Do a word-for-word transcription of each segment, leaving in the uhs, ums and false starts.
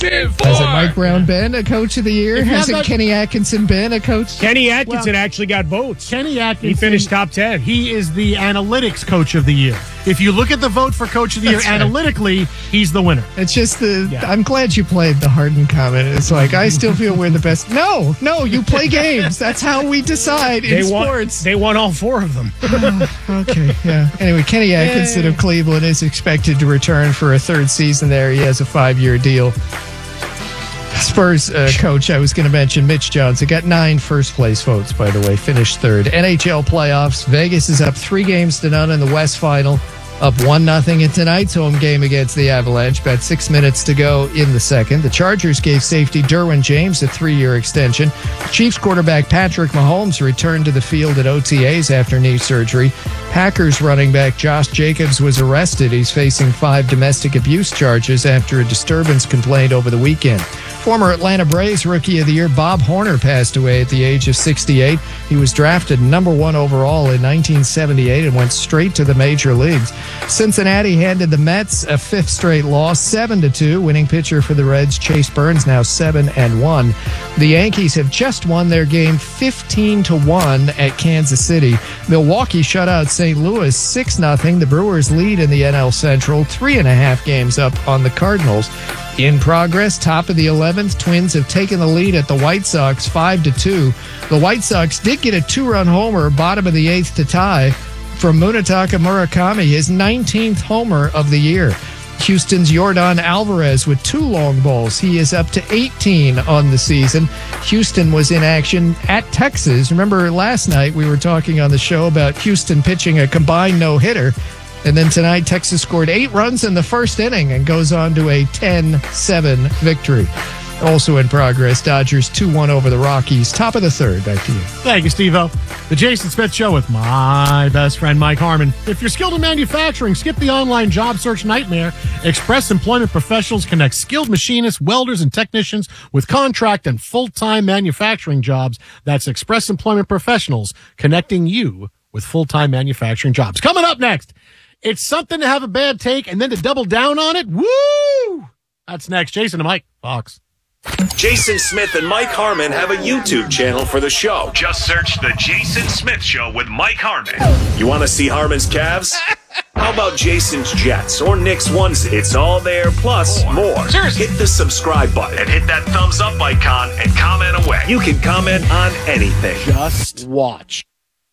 Hasn't Mike Brown been a coach of the year? Hasn't that, Kenny Atkinson been a coach? Kenny Atkinson well, actually got votes. Kenny Atkinson. He finished top ten. He is the analytics coach of the year. If you look at the vote for coach of the That's year right. analytically, he's the winner. It's just the, yeah. I'm glad you played the Harden comment. It's like, I still feel we're the best. No, no, you play games. That's how we decide in they sports. Won, they won all four of them. Okay, yeah. Anyway, Kenny Atkinson Yay. of Cleveland is expected to return for a third season there. He has a five-year deal. Spurs uh, coach, I was going to mention, Mitch Johnson, got nine first-place votes, by the way, finished third. N H L playoffs, Vegas is up three games to none in the West Final, up one nothing in tonight's home game against the Avalanche. About six minutes to go in the second. The Chargers gave safety Derwin James a three-year extension. Chiefs quarterback Patrick Mahomes returned to the field at O T As after knee surgery. Packers running back Josh Jacobs was arrested. He's facing five domestic abuse charges after a disturbance complaint over the weekend. Former Atlanta Braves Rookie of the Year Bob Horner passed away at the age of sixty-eight. He was drafted number one overall in nineteen seventy-eight and went straight to the major leagues. Cincinnati handed the Mets a fifth straight loss, seven to two. Winning pitcher for the Reds, Chase Burns, now seven and one. The Yankees have just won their game fifteen to one at Kansas City. Milwaukee shut out Saint Louis six nothing. The Brewers lead in the N L Central, three and a half games up on the Cardinals. In progress, top of the eleventh, Twins have taken the lead at the White Sox five to two. The White Sox did get a two-run homer, bottom of the eighth to tie, from Munetaka Murakami, his nineteenth homer of the year. Houston's Yordan Alvarez with two long balls. He is up to eighteen on the season. Houston was in action at Texas. Remember last night we were talking on the show about Houston pitching a combined no-hitter. And then tonight, Texas scored eight runs in the first inning and goes on to a ten seven victory. Also in progress, Dodgers two one over the Rockies. Top of the third. Back to you. Thank you, Steve-O. The Jason Smith Show with my best friend, Mike Harmon. If you're skilled in manufacturing, skip the online job search nightmare. Express Employment Professionals connect skilled machinists, welders, and technicians with contract and full-time manufacturing jobs. That's Express Employment Professionals connecting you with full-time manufacturing jobs. Coming up next, it's something to have a bad take and then to double down on it. Woo! That's next. Jason and Mike, Fox. Jason Smith and Mike Harmon have a YouTube channel for the show. Just search The Jason Smith Show with Mike Harmon. You want to see Harmon's calves? How about Jason's Jets or Nick's onesie? It's all there, plus more. more. Seriously. Hit the subscribe button and hit that thumbs up icon and comment away. You can comment on anything. Just watch.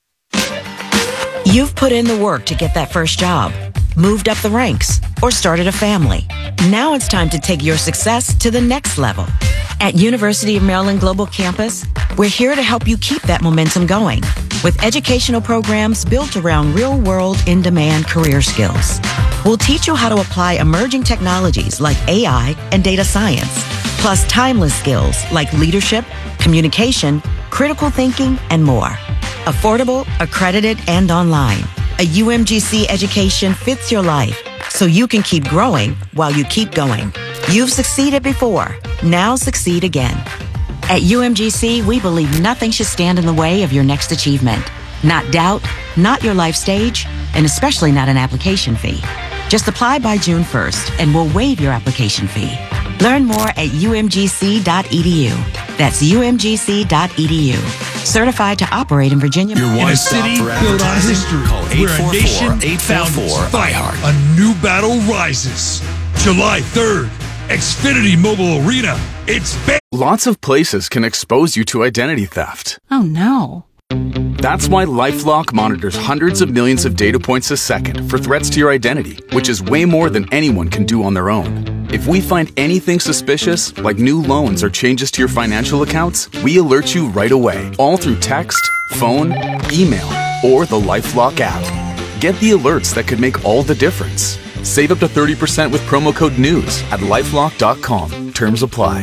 You've put in the work to get that first job, moved up the ranks, or started a family. Now it's time to take your success to the next level. At University of Maryland Global Campus, we're here to help you keep that momentum going with educational programs built around real-world, in-demand career skills. We'll teach you how to apply emerging technologies like A I and data science, plus timeless skills like leadership, communication, critical thinking, and more. Affordable, accredited, and online. A U M G C education fits your life so you can keep growing while you keep going. You've succeeded before. Now succeed again. At U M G C, we believe nothing should stand in the way of your next achievement. Not doubt, not your life stage, and especially not an application fee. Just apply by June first and we'll waive your application fee. Learn more at U M G C dot E D U. That's U M G C dot E D U. Certified to operate in Virginia. Your in a city built on history, where a nation founders fight. A new battle rises. July third, Xfinity Mobile Arena. It's big. Lots of places can expose you to identity theft. Oh no. That's why LifeLock monitors hundreds of millions of data points a second for threats to your identity, which is way more than anyone can do on their own. If we find anything suspicious, like new loans or changes to your financial accounts, we alert you right away, all through text, phone, email, or the LifeLock app. Get the alerts that could make all the difference. Save up to thirty percent with promo code NEWS at lifelock dot com. Terms apply.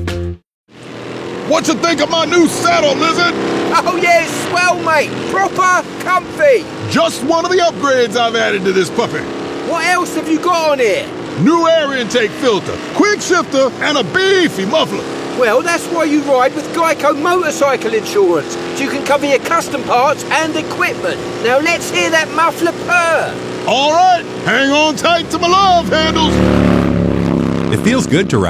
What you think of my new saddle, Lizard? Oh yeah, it's swell, mate. Proper comfy. Just one of the upgrades I've added to this puppy. What else have you got on here? New air intake filter, quick shifter, and a beefy muffler. Well, that's why you ride with Geico Motorcycle Insurance, so you can cover your custom parts and equipment. Now let's hear that muffler purr. All right, hang on tight to my love handles. It feels good to ride.